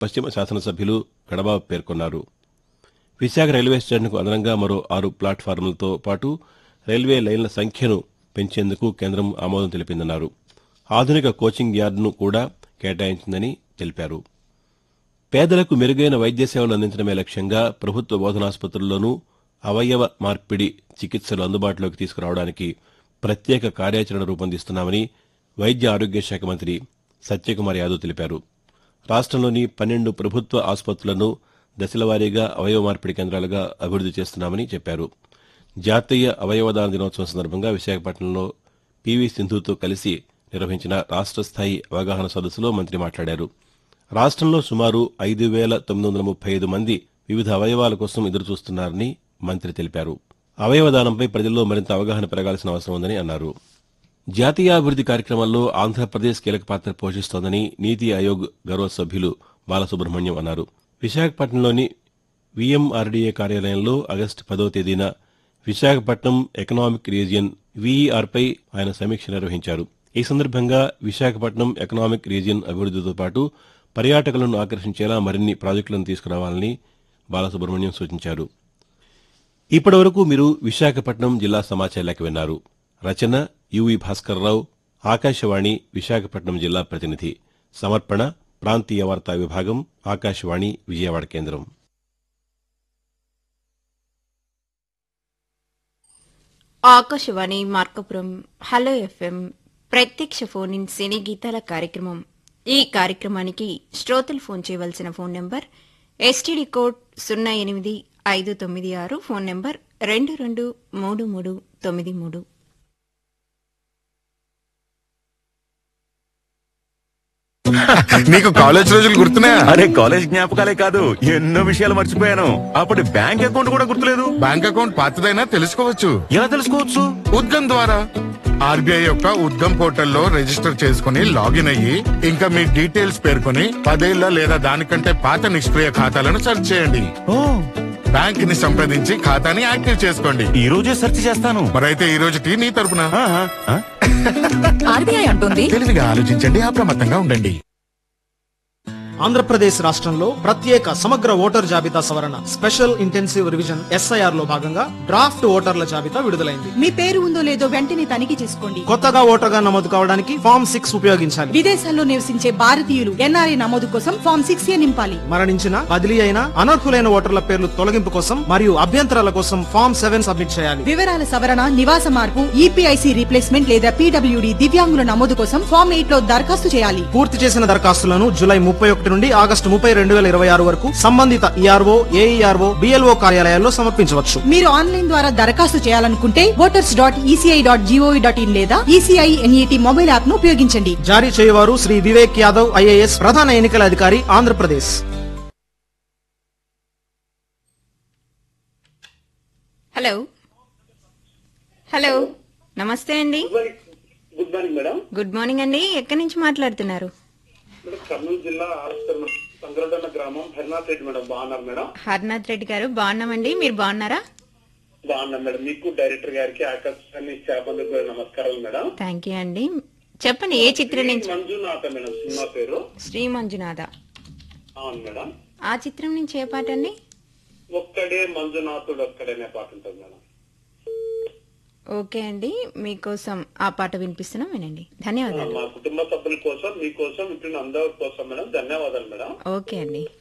పశ్చిమ శాసనసభ్యులు గడబాబు పేర్కొన్నారు. విశాఖ రైల్వే స్టేషన్కు అదనంగా మరో 6 ప్లాట్ఫారంలతో పాటు రైల్వే లైన్ల సంఖ్యను పెంచేందుకు కేంద్రం ఆమోదం తెలిపిందన్నారు. ఆధునిక కోచింగ్ యార్డును కూడా కేటాయించిందని తెలిపారు. పేదలకు మెరుగైన వైద్య సేవలు అందించడమే లక్ష్యంగా ప్రభుత్వ బోధనాసుపత్రుల్లోనూ అవయవ మార్పిడి చికిత్సలు అందుబాటులోకి తీసుకురావడానికి ప్రత్యేక కార్యాచరణ రూపొందిస్తున్నామని వైద్య ఆరోగ్య శాఖ మంత్రి సత్యకుమార్ యాదవ్ తెలిపారు. రాష్ట్రంలోని 12 ప్రభుత్వ ఆసుపత్రులను దశలవారీగా అవయవ మార్పిడి కేంద్రాలుగా అభివృద్ది చేస్తున్నామని చెప్పారు. జాతీయ అవయవదాన దినోత్సవం సందర్భంగా విశాఖపట్నంలో పివి సింధుతో కలిసి నిర్వహించిన రాష్ట్ర స్థాయి అవగాహన సదస్సులో మంత్రి మాట్లాడారు. రాష్ట్రంలో సుమారు 5,935 మంది వివిధ అవయవాల కోసం ఎదురుచూస్తున్నారని మంత్రి తెలిపారు. అవయవదానంపై ప్రజల్లో మరింత అవగాహన పెరగాల్సిన అవసరం ఉందని అన్నారు. జాతీయాభివృద్ది కార్యక్రమాల్లో ఆంధ్రప్రదేశ్ కీలక పాత్ర పోషిస్తోందని నీతి ఆయోగ్ గౌరవ సభ్యులు బాలసుబ్రహ్మణ్యం అన్నారు. విశాఖపట్నంలోని వీఎంఆర్డీఏ కార్యాలయంలో ఆగస్టు 10వ తేదీన విశాఖపట్నం ఎకనామిక్ రీజియన్ వీఈఆర్పై ఆయన సమీక్ష నిర్వహించారు. ఈ సందర్భంగా విశాఖపట్నం ఎకనామిక్ రీజియన్ అభివృద్దితో పాటు పర్యాటకులను ఆకర్షించేలా మరిన్ని ప్రాజెక్టులను తీసుకురావాలని బాలసుబ్రహ్మణ్యం సూచించారు. ఇప్పటివరకు మీరు విశాఖపట్నం జిల్లా సమాచార లేఖ విన్నారు. రచన యువి భాస్కర్రావు, ఆకాశవాణి విశాఖపట్నం జిల్లా ప్రతినిధి. సమర్పణ ప్రాంతీయ వార్తా విభాగం, ఆకాశవాణి విజయవాడ కేంద్రం. ఆకాశవాణి మార్కపురం హలో ఎఫ్ఎం ప్రత్యక్ష ఫోన్ ఇన్ సినీ గీతాల కార్యక్రమం. ఈ కార్యక్రమానికి శ్రోతలు ఫోన్ చేయవలసిన phone number STD code 08596, phone number 223393. నీకు కాలేజ్ రోజులు గుర్తున్నాయా? అరే కాలేజ్ జ్ఞాపకాలే కాదు, ఎన్నో విషయాలు మర్చిపోయాను. అప్పుడు బ్యాంక్ అకౌంట్ కూడా గుర్తులేదు. బ్యాంక్ అకౌంట్ పాతదైనా తెలుసుకోవచ్చు. ఎలా తెలుసుకోవచ్చు? ఉద్గమ్ ద్వారా. ఆర్బీఐ యొక్క ఉద్గమ్ పోర్టల్లో రిజిస్టర్ చేసుకుని లాగిన్ అయ్యి ఇంకా మీ డీటెయిల్స్ పేర్కొని 10 ఏళ్ల లేదా దానికంటే పాత నిష్క్రియ ఖాతాలను సెర్చ్ చేయండి. బ్యాంక్ ని సంప్రదించి ఖాతాని యాక్టివ్ చేసుకోండి. ఈ రోజే సెర్చ్ చేస్తాను. మరైతే ఈ రోజు టీ నీ తరపున. ఆర్బీఐ అంటుంది తెలివిగా ఆలోచించండి, అప్రమత్తంగా ఉండండి. ఆంధ్రప్రదేశ్ రాష్ట్రంలో ప్రత్యేక సమగ్ర ఓటర్ జాబితా సవరణ స్పెషల్ ఇంటెన్సివ్ రివిజన్ ఎస్ఐఆర్ లో భాగంగా డ్రాఫ్ట్ ఓటర్ల జాబితా విడుదలైంది. మీ పేరు ఉందో లేదో వెంటనే తనిఖీ చేసుకోండి. కొత్తగా ఓటర్గా నమోదు కావడానికి ఫామ్ 6 ఉపయోగించాలి. విదేశాల్లో నివసించే భారతీయులు ఎన్ఆర్ఐ నమోదు కోసం ఫామ్ 6A నింపాలి. మరణించిన, బదిలీ అయిన, అనర్హులైన ఓటర్ల పేర్లు తొలగింపు కోసం మరియు అభ్యంతరాల కోసం ఫామ్ 7 సబ్మిట్ చేయాలి. వివరాల సవరణ, నివాస మార్పు, ఈపీఐసి రీప్లేస్మెంట్ లేదా పీడబ్ల్యూడీ దివ్యాంగుల నమోదు కోసం ఫామ్ 8 లో దరఖాస్తు చేయాలి. పూర్తి చేసిన దరఖాస్తులను జూలై 31 నుండి ఆగస్టు 30, 2026 వరకు సంబంధిత ఈఆర్ఓ, ఏఈఆర్ఓ, బిఎల్ఓ కార్యాలయాల్లో సమర్పించవచ్చు. మీరు ఆన్లైన్ ద్వారా దరఖాస్తు చేయాలనుకుంటే voters.eci.gov.in లేదా ఈసీఐ ఎన్ఈటీ మొబైల్ యాప్ ను ఉపయోగించండి. జారీ చేయవారు శ్రీ వివేక్ యాదవ్, ఐఏఎస్, ప్రధాన ఎన్నికల అధికారి, ఆంధ్రప్రదేశ్. హలో హలో నమస్తే అండి. Good morning madam. Good morning అండి. ఎక్కడి నుంచి మాట్లాడుతున్నారు? కర్నూలు జిల్లా సంగరడన్న గ్రామం హరినాథ్ రెడ్డి మేడం. బాగున్నారు మేడం? హరినాథ్ రెడ్డి గారు బాగున్నామండి. మీరు బాగున్నారా? బాగున్నాం మేడం. మీకు డైరెక్టర్ గారికి, ఆకాశవాణి స్టాఫ్ అందరికీ నమస్కారాలు మేడం. థ్యాంక్ యూ అండి. చెప్పండి, ఏ చిత్రం నుంచి? మంజునాథ మేడం సినిమా పేరు. శ్రీ మంజునాథ. అవును మేడం. ఆ చిత్రం నుంచి ఏ పాట అండి? ఒక్కడే మంజునాథుడు ఒక్కడే అనే పాట ఉంటుంది మేడం. ఓకే అండి, మీకోసం ఆ పాట వినిపిస్తున్నాం, వినండి. ధన్యవాదాలు. మా కుటుంబ సభ్యుల కోసం, మీకోసం, ఇప్పుడు అందరి కోసం మేడం. ధన్యవాదాలు మేడం. ఓకే అండి.